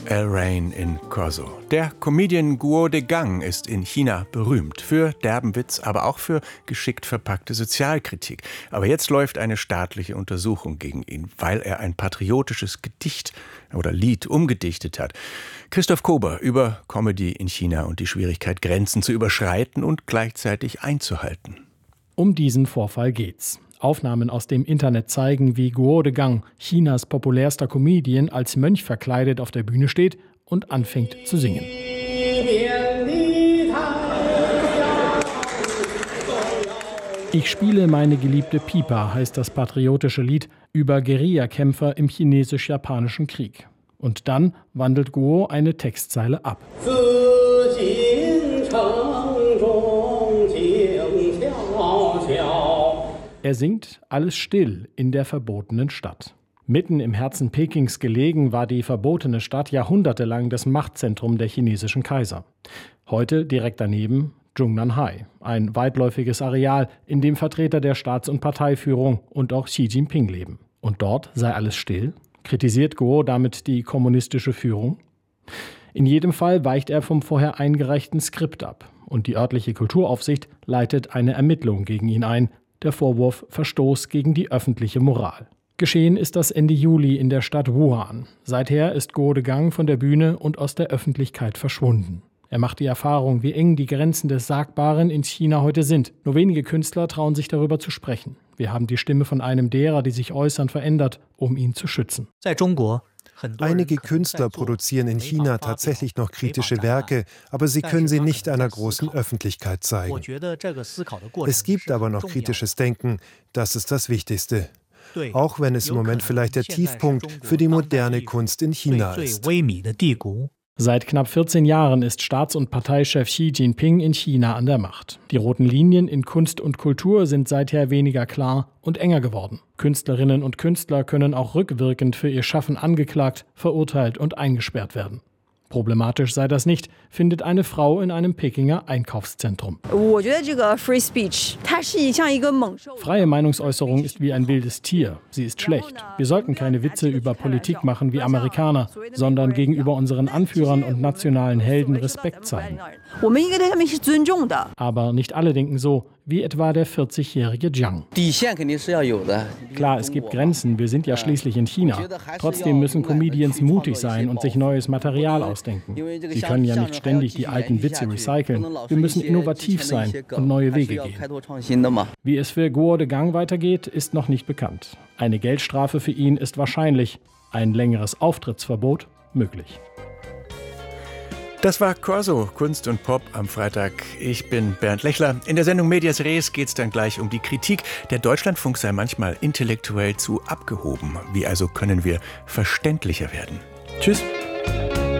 El Rain in Corso. Der Comedian Guo de Gang ist in China berühmt. Für derben Witz, aber auch für geschickt verpackte Sozialkritik. Aber jetzt läuft eine staatliche Untersuchung gegen ihn, weil er ein patriotisches Gedicht oder Lied umgedichtet hat. Christoph Kober über Comedy in China und die Schwierigkeit, Grenzen zu überschreiten und gleichzeitig einzuhalten. Um diesen Vorfall geht's. Aufnahmen aus dem Internet zeigen, wie Guo de Gang, Chinas populärster Comedian, als Mönch verkleidet auf der Bühne steht und anfängt zu singen. Ich spiele meine geliebte Pipa, heißt das patriotische Lied über Guerillakämpfer im chinesisch-japanischen Krieg. Und dann wandelt Guo eine Textzeile ab. Er singt Alles still in der verbotenen Stadt. Mitten im Herzen Pekings gelegen war die verbotene Stadt jahrhundertelang das Machtzentrum der chinesischen Kaiser. Heute direkt daneben Zhongnanhai, ein weitläufiges Areal, in dem Vertreter der Staats- und Parteiführung und auch Xi Jinping leben. Und dort sei alles still? Kritisiert Guo damit die kommunistische Führung? In jedem Fall weicht er vom vorher eingereichten Skript ab. Und die örtliche Kulturaufsicht leitet eine Ermittlung gegen ihn ein. Der Vorwurf Verstoß gegen die öffentliche Moral. Geschehen ist das Ende Juli in der Stadt Wuhan. Seither ist Guo de Gang von der Bühne und aus der Öffentlichkeit verschwunden. Er macht die Erfahrung, wie eng die Grenzen des Sagbaren in China heute sind. Nur wenige Künstler trauen sich darüber zu sprechen. Wir haben die Stimme von einem derer, die sich äußern, verändert, um ihn zu schützen. Einige Künstler produzieren in China tatsächlich noch kritische Werke, aber sie können sie nicht einer großen Öffentlichkeit zeigen. Es gibt aber noch kritisches Denken, das ist das Wichtigste. Auch wenn es im Moment vielleicht der Tiefpunkt für die moderne Kunst in China ist. Seit knapp 14 Jahren ist Staats- und Parteichef Xi Jinping in China an der Macht. Die roten Linien in Kunst und Kultur sind seither weniger klar und enger geworden. Künstlerinnen und Künstler können auch rückwirkend für ihr Schaffen angeklagt, verurteilt und eingesperrt werden. Problematisch sei das nicht, findet eine Frau in einem Pekinger Einkaufszentrum. Freie Meinungsäußerung ist wie ein wildes Tier. Sie ist schlecht. Wir sollten keine Witze über Politik machen wie Amerikaner, sondern gegenüber unseren Anführern und nationalen Helden Respekt zeigen. Aber nicht alle denken so, wie etwa der 40-jährige Jiang. Klar, es gibt Grenzen, wir sind ja schließlich in China. Trotzdem müssen Comedians mutig sein und sich neues Material ausdenken. Sie können ja nicht ständig die alten Witze recyceln. Wir müssen innovativ sein und neue Wege gehen. Wie es für Guo de Gang weitergeht, ist noch nicht bekannt. Eine Geldstrafe für ihn ist wahrscheinlich, ein längeres Auftrittsverbot möglich. Das war Corso, Kunst und Pop am Freitag. Ich bin Bernd Lechler. In der Sendung Medias Res geht es dann gleich um die Kritik. Der Deutschlandfunk sei manchmal intellektuell zu abgehoben. Wie also können wir verständlicher werden? Tschüss.